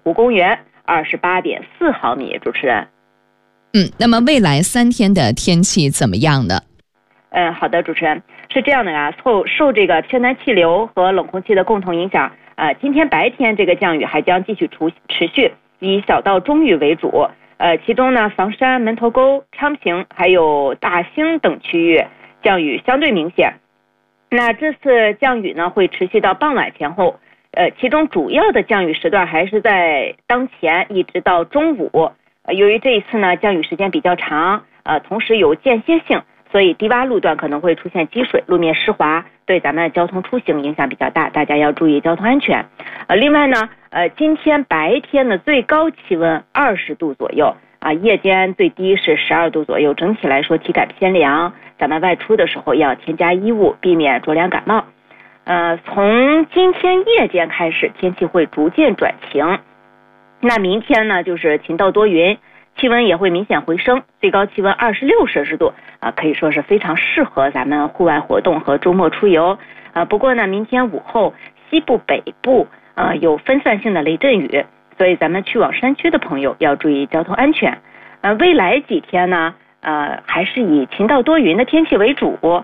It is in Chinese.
湖公园28.4毫米。主持人， 那么未来3天的天气怎么样呢？ 好的，主持人，是这样的啊，受这个偏南气流和冷空气的共同影响，今天白天这个降雨还将继续持续，以小到中雨为主。其中呢，房山、门头沟、昌平还有大兴等区域降雨相对明显。那这次降雨呢，会持续到傍晚前后。其中主要的降雨时段还是在当前一直到中午。由于这一次呢，降雨时间比较长，同时有间歇性，所以低洼路段可能会出现积水，路面湿滑，对咱们的交通出行影响比较大，大家要注意交通安全。另外呢，今天白天的最高气温20度左右，夜间最低是12度左右，整体来说体感偏凉，咱们外出的时候要添加衣物，避免着凉感冒。从今天夜间开始，天气会逐渐转晴。那明天呢，就是晴到多云，气温也会明显回升，最高气温26摄氏度，可以说是非常适合咱们户外活动和周末出游。不过呢，明天午后西部、北部有分散性的雷阵雨，所以咱们去往山区的朋友要注意交通安全。未来几天呢，还是以晴到多云的天气为主。